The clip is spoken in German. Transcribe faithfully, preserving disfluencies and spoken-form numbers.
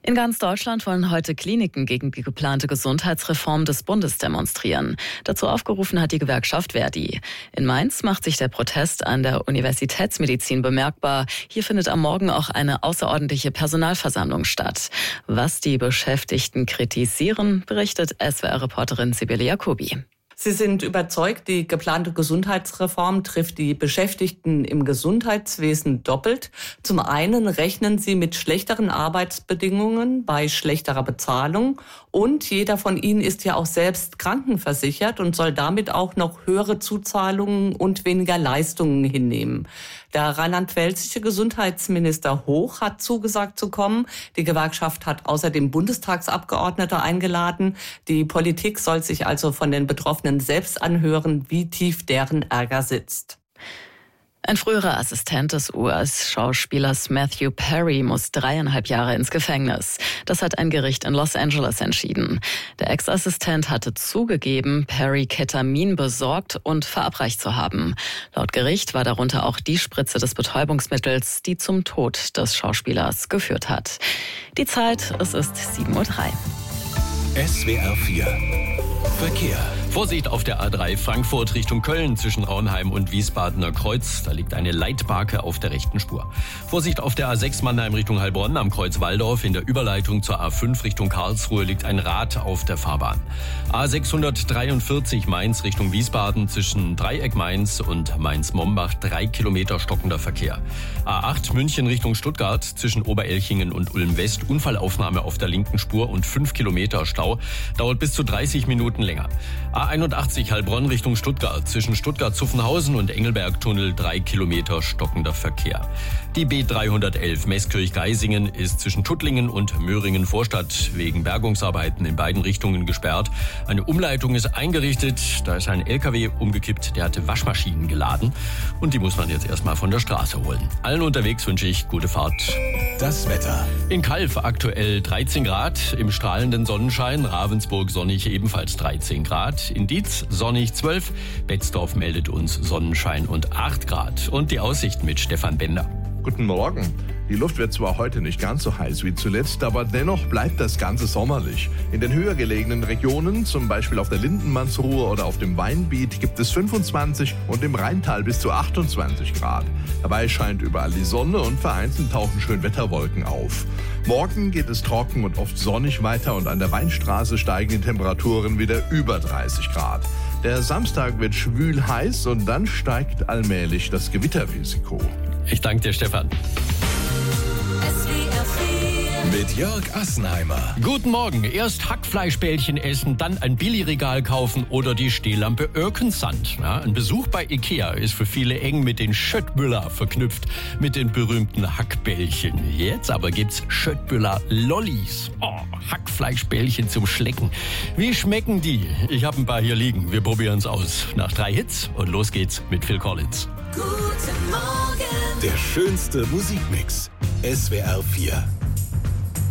In ganz Deutschland wollen heute Kliniken gegen die geplante Gesundheitsreform des Bundes demonstrieren. Dazu aufgerufen hat die Gewerkschaft Verdi. In Mainz macht sich der Protest an der Universitätsmedizin bemerkbar. Hier findet am Morgen auch eine außerordentliche Personalversammlung statt. Was die Beschäftigten kritisieren, berichtet S W R-Reporterin Sibylle Jacobi. Sie sind überzeugt, die geplante Gesundheitsreform trifft die Beschäftigten im Gesundheitswesen doppelt. Zum einen rechnen sie mit schlechteren Arbeitsbedingungen bei schlechterer Bezahlung und jeder von ihnen ist ja auch selbst krankenversichert und soll damit auch noch höhere Zuzahlungen und weniger Leistungen hinnehmen. Der rheinland-pfälzische Gesundheitsminister Hoch hat zugesagt zu kommen. Die Gewerkschaft hat außerdem Bundestagsabgeordnete eingeladen. Die Politik soll sich also von den Betroffenen selbst anhören, wie tief deren Ärger sitzt. Ein früherer Assistent des U S-Schauspielers Matthew Perry muss dreieinhalb Jahre ins Gefängnis. Das hat ein Gericht in Los Angeles entschieden. Der Ex-Assistent hatte zugegeben, Perry Ketamin besorgt und verabreicht zu haben. Laut Gericht war darunter auch die Spritze des Betäubungsmittels, die zum Tod des Schauspielers geführt hat. Die Zeit, es ist sieben Uhr drei. S W R vier Verkehr. Vorsicht auf der A drei Frankfurt Richtung Köln zwischen Raunheim und Wiesbadener Kreuz. Da liegt eine Leitbarke auf der rechten Spur. Vorsicht auf der A sechs Mannheim Richtung Heilbronn am Kreuz Walldorf. In der Überleitung zur A fünf Richtung Karlsruhe liegt ein Rad auf der Fahrbahn. A sechshundertdreiundvierzig Mainz Richtung Wiesbaden zwischen Dreieck Mainz und Mainz-Mombach. Drei Kilometer stockender Verkehr. A acht München Richtung Stuttgart zwischen Oberelchingen und Ulm-West. Unfallaufnahme auf der linken Spur und fünf Kilometer Stau. Dauert bis zu dreißig Minuten länger. A einundachtzig Heilbronn Richtung Stuttgart zwischen Stuttgart-Zuffenhausen und Engelberg-Tunnel drei Kilometer stockender Verkehr. Die B dreihundertelf Meßkirch-Geisingen ist zwischen Tuttlingen und Möhringen-Vorstadt wegen Bergungsarbeiten in beiden Richtungen gesperrt. Eine Umleitung ist eingerichtet. Da ist ein L K W umgekippt, der hatte Waschmaschinen geladen und die muss man jetzt erstmal von der Straße holen. Allen unterwegs wünsche ich gute Fahrt. Das Wetter. In Calw aktuell dreizehn Grad, im strahlenden Sonnenschein, Ravensburg sonnig ebenfalls dreizehn Grad. In Dietz sonnig zwölf, Betzdorf meldet uns Sonnenschein und acht Grad. Und die Aussichten mit Stefan Bender. Guten Morgen. Die Luft wird zwar heute nicht ganz so heiß wie zuletzt, aber dennoch bleibt das Ganze sommerlich. In den höher gelegenen Regionen, zum Beispiel auf der Lindenmannsruhe oder auf dem Weinbiet, gibt es fünfundzwanzig und im Rheintal bis zu achtundzwanzig Grad. Dabei scheint überall die Sonne und vereinzelt tauchen Schönwetterwolken auf. Morgen geht es trocken und oft sonnig weiter und an der Weinstraße steigen die Temperaturen wieder über dreißig Grad. Der Samstag wird schwül heiß und dann steigt allmählich das Gewitterrisiko. Ich danke dir, Stefan. Mit Jörg Assenheimer. Guten Morgen. Erst Hackfleischbällchen essen, dann ein Billigregal kaufen oder die Stehlampe Örkensand. Ja, ein Besuch bei Ikea ist für viele eng mit den Schöttbüller verknüpft, mit den berühmten Hackbällchen. Jetzt aber gibt's Schöttbüller Lollis. Oh, Hackfleischbällchen zum Schlecken. Wie schmecken die? Ich habe ein paar hier liegen. Wir probieren's aus. Nach drei Hits und los geht's mit Phil Collins. Guten Morgen. Der schönste Musikmix. S W R vier.